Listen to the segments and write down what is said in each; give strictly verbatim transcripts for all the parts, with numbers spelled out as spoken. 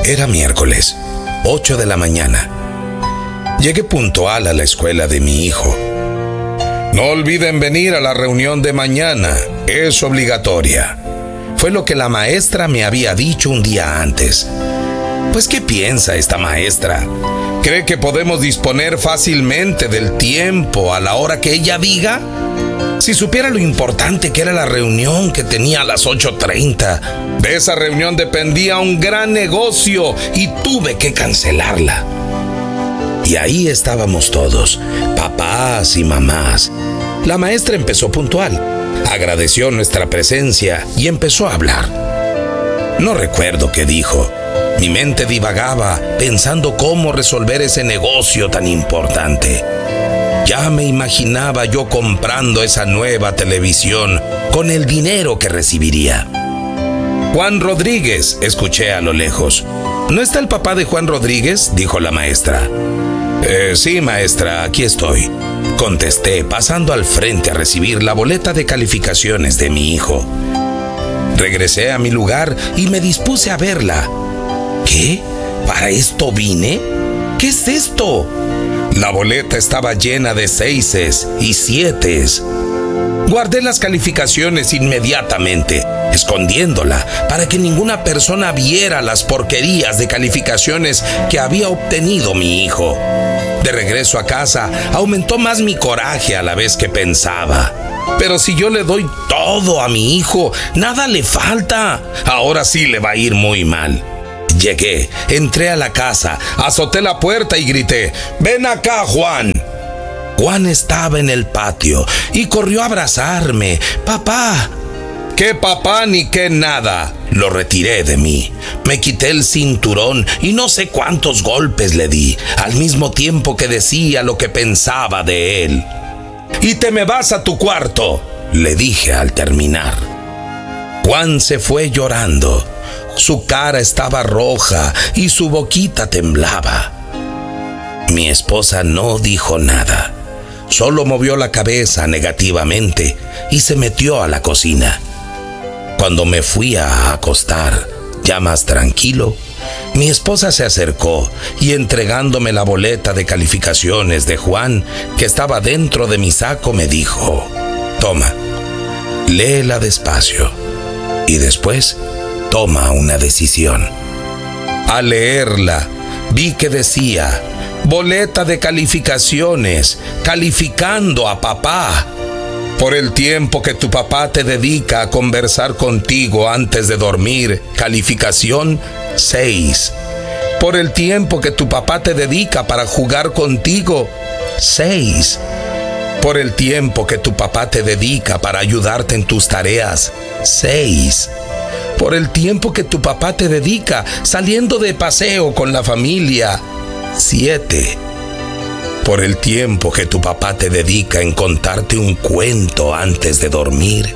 Era miércoles, ocho de la mañana. Llegué puntual a la escuela de mi hijo. No olviden venir a la reunión de mañana, es obligatoria. Fue lo que la maestra me había dicho un día antes. Pues, ¿qué piensa esta maestra? ¿Cree que podemos disponer fácilmente del tiempo a la hora que ella diga? Si supiera lo importante que era la reunión que tenía a las ocho treinta, de esa reunión dependía un gran negocio y tuve que cancelarla. Y ahí estábamos todos, papás y mamás. La maestra empezó puntual, agradeció nuestra presencia y empezó a hablar. No recuerdo qué dijo. Mi mente divagaba pensando cómo resolver ese negocio tan importante. Ya me imaginaba yo comprando esa nueva televisión con el dinero que recibiría. Juan Rodríguez, escuché a lo lejos. ¿No está el papá de Juan Rodríguez?, dijo la maestra. Eh, sí, maestra, aquí estoy, contesté, pasando al frente a recibir la boleta de calificaciones de mi hijo. Regresé a mi lugar y me dispuse a verla. ¿Qué? ¿Para esto vine? ¿Qué es esto? La boleta estaba llena de seises y sietes. Guardé las calificaciones inmediatamente, escondiéndola para que ninguna persona viera las porquerías de calificaciones que había obtenido mi hijo. De regreso a casa, aumentó más mi coraje a la vez que pensaba. Pero si yo le doy todo a mi hijo, nada le falta. Ahora sí le va a ir muy mal. Llegué, entré a la casa, azoté la puerta y grité: «¡Ven acá, Juan!». Juan estaba en el patio y corrió a abrazarme. «¡Papá!». «¿Qué papá ni qué nada?». Lo retiré de mí. Me quité el cinturón y no sé cuántos golpes le di, al mismo tiempo que decía lo que pensaba de él. «Y te me vas a tu cuarto», le dije al terminar. Juan se fue llorando. Su cara estaba roja y su boquita temblaba. Mi esposa no dijo nada, solo movió la cabeza negativamente y se metió a la cocina. Cuando me fui a acostar, ya más tranquilo, mi esposa se acercó y, entregándome la boleta de calificaciones de Juan, que estaba dentro de mi saco, me dijo: «Toma, léela despacio y después toma una decisión». Al leerla, vi que decía: «Boleta de calificaciones, calificando a papá. Por el tiempo que tu papá te dedica a conversar contigo antes de dormir, calificación seis. Por el tiempo que tu papá te dedica para jugar contigo, seis. Por el tiempo que tu papá te dedica para ayudarte en tus tareas, seis. Por el tiempo que tu papá te dedica saliendo de paseo con la familia, siete. Por el tiempo que tu papá te dedica en contarte un cuento antes de dormir,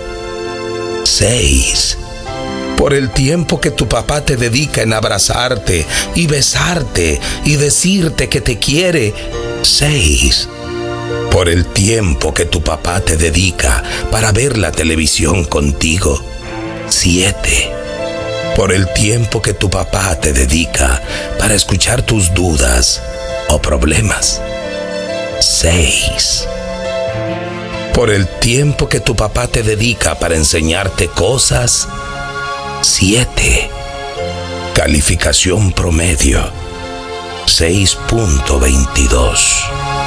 seis. Por el tiempo que tu papá te dedica en abrazarte y besarte y decirte que te quiere, seis. Por el tiempo que tu papá te dedica para ver la televisión contigo, siete. Por el tiempo que tu papá te dedica para escuchar tus dudas o problemas, seis. Por el tiempo que tu papá te dedica para enseñarte cosas, siete. Calificación promedio, seis punto veintidós.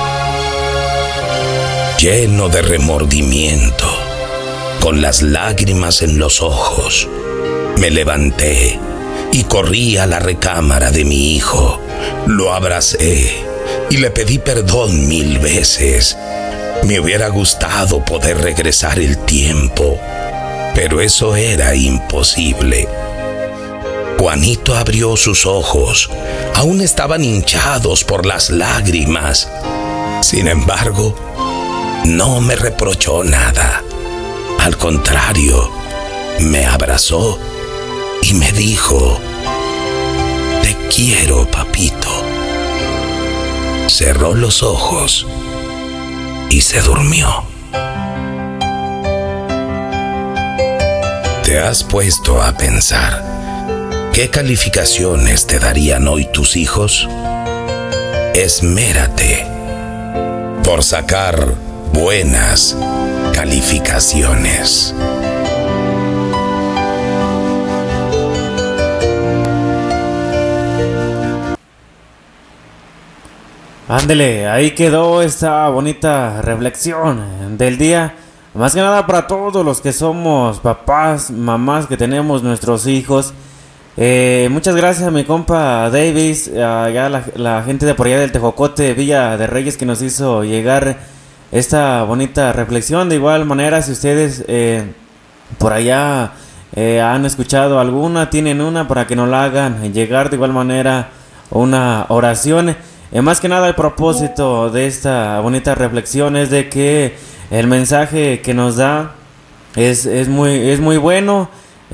Lleno de remordimiento, con las lágrimas en los ojos, me levanté y corrí a la recámara de mi hijo. Lo abracé y le pedí perdón mil veces. Me hubiera gustado poder regresar el tiempo, pero eso era imposible. Juanito abrió sus ojos. Aún estaban hinchados por las lágrimas. Sin embargo, no me reprochó nada. Al contrario, me abrazó y me dijo: «Te quiero, papito». Cerró los ojos y se durmió. ¿Te has puesto a pensar ¿qué calificaciones te darían hoy tus hijos? Esmérate por sacar buenas calificaciones. Ándele, ahí quedó esta bonita reflexión del día. Más que nada para todos los que somos papás, mamás, que tenemos nuestros hijos. Eh, muchas gracias a mi compa Davis, a ya la, la gente de por allá del Tejocote, Villa de Reyes, que nos hizo llegar esta bonita reflexión. De igual manera, si ustedes eh, por allá eh, han escuchado alguna, tienen una, para que nos la hagan llegar. De igual manera, una oración. Eh, más que nada, el propósito de esta bonita reflexión es de que el mensaje que nos da es, es, muy, es muy bueno,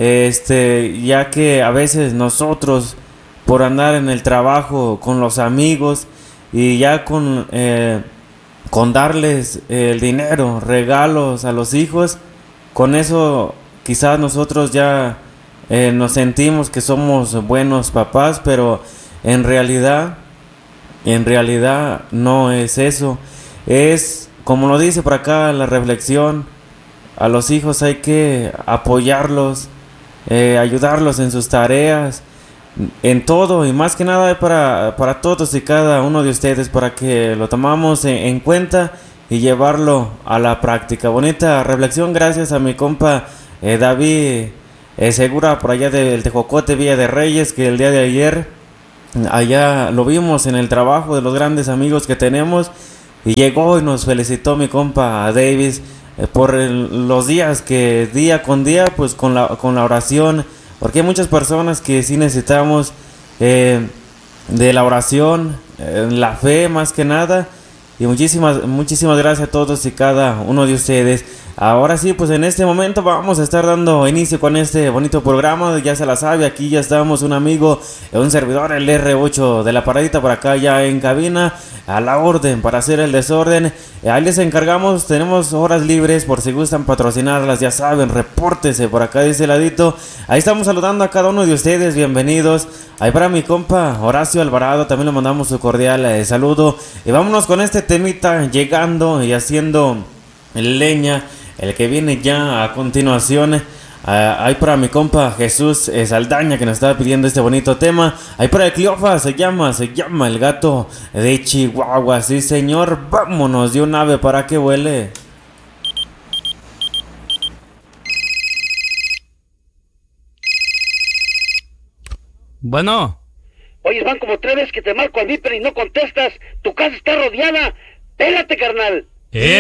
este, ya que a veces nosotros, por andar en el trabajo con los amigos y ya con, eh, con darles el dinero, regalos a los hijos, con eso quizás nosotros ya eh, nos sentimos que somos buenos papás, pero en realidad... En realidad no es eso. Es, como lo dice por acá la reflexión, a los hijos hay que apoyarlos, eh, ayudarlos en sus tareas, en todo, y más que nada para, para todos y cada uno de ustedes, para que lo tomamos en, en cuenta y llevarlo a la práctica. Bonita reflexión, gracias a mi compa eh, David eh, Segura, por allá del Tejocote, Villa de Reyes, que el día de ayer allá lo vimos en el trabajo de los grandes amigos que tenemos, y llegó y nos felicitó mi compa Davis eh, por el, los días que día con día, pues con la, con la oración, porque hay muchas personas que sí necesitamos eh, de la oración, eh, la fe más que nada. Y muchísimas, muchísimas gracias a todos y cada uno de ustedes. Ahora sí, pues en este momento vamos a estar dando inicio con este bonito programa. Ya se la sabe, aquí ya estamos un amigo, un servidor, el erre ocho de la paradita, por acá ya en cabina, a la orden para hacer el desorden. Ahí les encargamos, tenemos horas libres por si gustan patrocinarlas, ya saben, repórtese por acá de ese ladito. Ahí estamos saludando a cada uno de ustedes, bienvenidos. Ahí para mi compa Horacio Alvarado también le mandamos su cordial eh, saludo. Y vámonos con este temita, llegando y haciendo leña, el que viene ya a continuación. Uh, hay para mi compa Jesús eh, Saldaña, que nos estaba pidiendo este bonito tema. Hay para el Cleofa, se llama, se llama El Gato de Chihuahua. Sí señor, vámonos de un ave para que vuele. Bueno. Oye, van como tres veces que te marco al Viper y no contestas. Tu casa está rodeada. Pélate, carnal. Eh.